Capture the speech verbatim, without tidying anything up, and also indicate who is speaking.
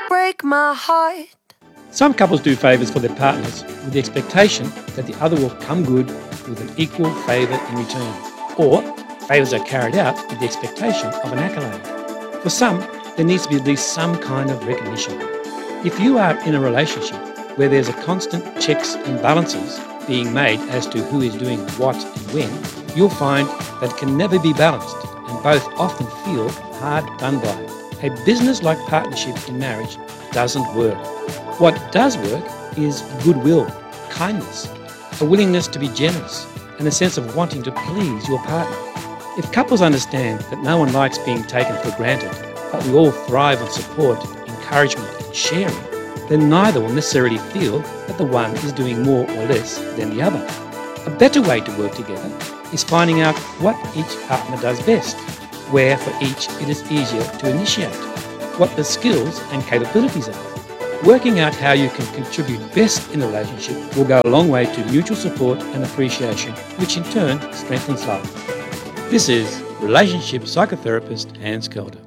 Speaker 1: break my heart.
Speaker 2: Some couples do favours for their partners with the expectation that the other will come good with an equal favour in return. Or favours are carried out with the expectation of an accolade. For some, there needs to be at least some kind of recognition. If you are in a relationship where there's a constant checks and balances being made as to who is doing what and when, you'll find that it can never be balanced and both often feel hard done by. A business-like partnership in marriage doesn't work. What does work is goodwill, kindness, a willingness to be generous, and a sense of wanting to please your partner. If couples understand that no one likes being taken for granted, but we all thrive on support, encouragement, and sharing, then neither will necessarily feel that the one is doing more or less than the other. A better way to work together is finding out what each partner does best, where for each it is easier to initiate, what the skills and capabilities are. Working out how you can contribute best in the relationship will go a long way to mutual support and appreciation, which in turn strengthens love. This is relationship psychotherapist Hans Kelder.